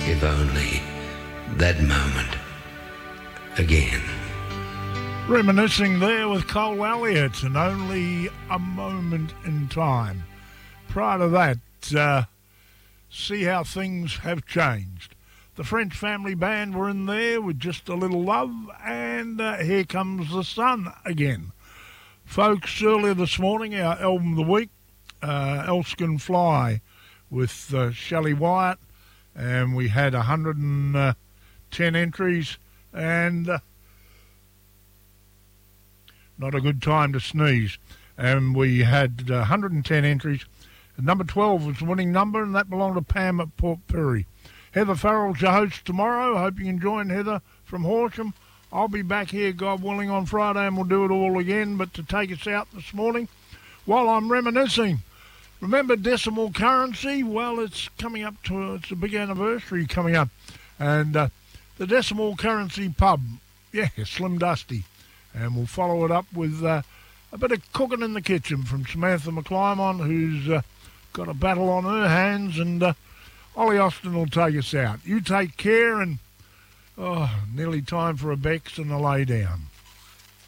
if only that moment again. Reminiscing there with Cole Elliott and Only a Moment in Time. Prior to that, See How Things Have Changed. The French Family Band were in there with Just a Little Love, and Here Comes the Sun again. Folks, earlier this morning, our album of the week, Elskin Fly with Shelley Wyatt, and we had 110 entries, and not a good time to sneeze. And we had 110 entries. And number 12 was the winning number, and that belonged to Pam at Port Pirie. Heather Farrell's your host tomorrow. I hope you can join Heather from Horsham. I'll be back here, God willing, on Friday, and we'll do it all again. But to take us out this morning, while I'm reminiscing, remember decimal currency? Well, it's coming up to, it's a big anniversary coming up. And the Decimal Currency Pub, yeah, Slim Dusty. And we'll follow it up with a bit of cooking in the kitchen from Samantha McClymont, who's got a battle on her hands, and Ollie Austin will take us out. You take care, and nearly time for a Bex and a lay down.